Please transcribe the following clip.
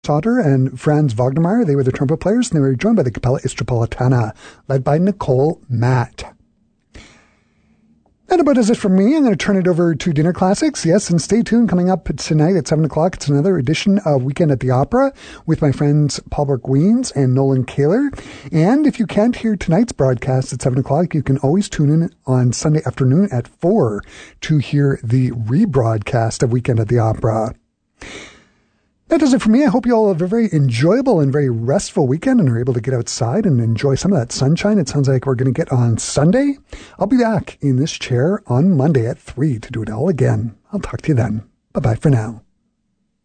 Sauter and Franz Wagnermeyer. They were the trumpet players, and they were joined by the Capella Istropolitana, led by Nicole Matt. That about does it for me. I'm going to turn it over to Dinner Classics. Yes, and stay tuned. Coming up tonight at 7 o'clock, it's another edition of Weekend at the Opera with my friends Paul Burke-Weens and Nolan Kaler. And if you can't hear tonight's broadcast at 7 o'clock, you can always tune in on Sunday afternoon at 4 to hear the rebroadcast of Weekend at the Opera. That does it for me. I hope you all have a very enjoyable and very restful weekend and are able to get outside and enjoy some of that sunshine it sounds like we're going to get on Sunday. I'll be back in this chair on Monday at 3 to do it all again. I'll talk to you then. Bye-bye for now.